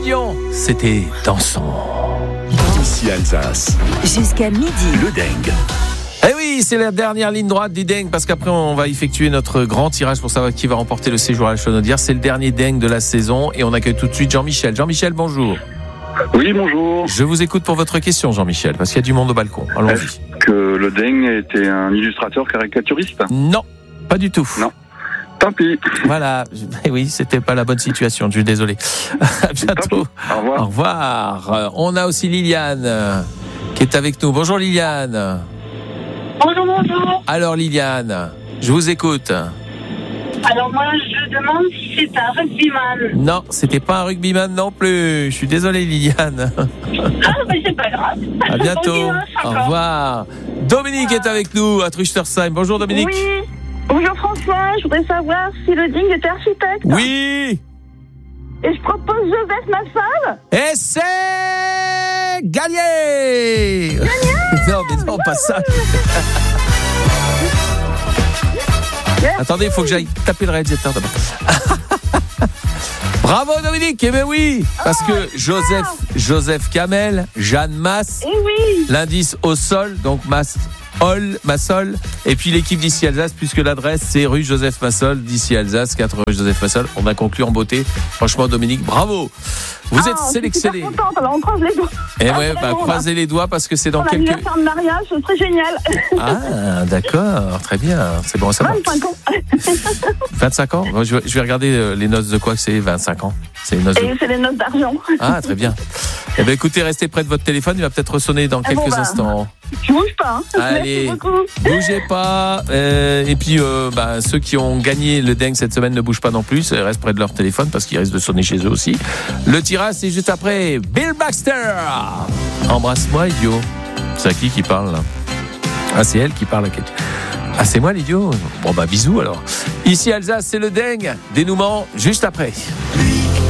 C'était Dansons. Ici Alsace. Jusqu'à midi. Le dingue. Eh oui, c'est la dernière ligne droite du dingue parce qu'après on va effectuer notre grand tirage pour savoir qui va remporter le séjour à la Chaudière. C'est le dernier dingue de la saison et on accueille tout de suite Jean-Michel. Jean-Michel, bonjour. Oui, bonjour. Je vous écoute pour votre question, Jean-Michel, parce qu'il y a du monde au balcon. Allons-y. Est-ce que le dingue était un illustrateur caricaturiste? Non, pas du tout. Non. Tant pis. Voilà, oui, c'était pas la bonne situation, je suis désolé. À bientôt. Au revoir. Au revoir. On a aussi Liliane qui est avec nous. Bonjour Liliane. Bonjour. Alors Liliane, je vous écoute. Alors moi, je demande si c'est un rugbyman. Non, c'était pas un rugbyman non plus. Je suis désolé Liliane. Ah, mais c'est pas grave. À bientôt. Au revoir. Dominique est avec nous à Truchtersheim. Bonjour Dominique. Oui. Bonjour François, je voudrais savoir si le dingue était architecte. Oui. Et je propose Joseph Massol. Et c'est gagné. Non, mais non, pas ça. Attendez, il faut que j'aille taper le réalisateur d'abord. Bravo Dominique, eh bien oui, parce que Joseph Kamel, Jeanne Masse, oui. L'indice au sol, donc Massol, et puis l'équipe d'ici Alsace, puisque l'adresse c'est rue Joseph Massol, d'ici Alsace, 4 rue Joseph Massol. On a conclu en beauté. Franchement, Dominique, bravo. Vous êtes sélectionné. Je suis super contente, alors on croise les doigts. Eh ouais, croisez les doigts parce que c'est dans quelques... L'anniversaire de mariage, ce serait génial. Ah, d'accord, très bien. C'est bon à savoir. 25 ans. 25 ans. Je vais regarder les noces de quoi que c'est 25 ans. C'est les noces de... Et c'est les notes d'argent. Ah, très bien. Eh bien, écoutez, restez près de votre téléphone. Il va peut-être ressonner dans quelques instants. Je bouge pas. Allez, merci beaucoup. Bougez pas. Et puis, ceux qui ont gagné le dingue cette semaine ne bougent pas non plus. Ils restent près de leur téléphone parce qu'ils risquent de sonner chez eux aussi. Le tirage, c'est juste après. Bill Baxter. Embrasse-moi, idiot. C'est à qui parle là? Ah, c'est elle qui parle. Ah, c'est moi l'idiot. Bon, bisous alors. Ici Alsace, c'est le dingue. Dénouement juste après.